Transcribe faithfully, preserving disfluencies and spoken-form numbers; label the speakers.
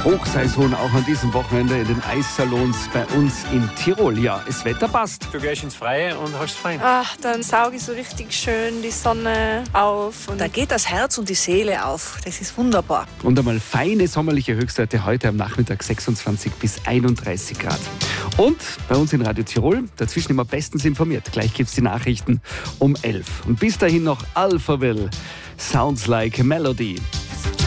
Speaker 1: Hochsaison auch an diesem Wochenende in den Eissalons bei uns in Tirol. Ja, das Wetter passt.
Speaker 2: Du gehst ins Freie und hast es fein.
Speaker 3: Ach, dann sauge ich so richtig schön die Sonne auf. Und
Speaker 4: da geht das Herz und die Seele auf. Das ist wunderbar.
Speaker 1: Und einmal feine sommerliche Höchstwerte heute am Nachmittag sechsundzwanzig bis einunddreißig Grad. Und bei uns in Radio Tirol, dazwischen immer bestens informiert. Gleich gibt es die Nachrichten um elf. Und bis dahin noch Alphaville. Sounds like a Melody.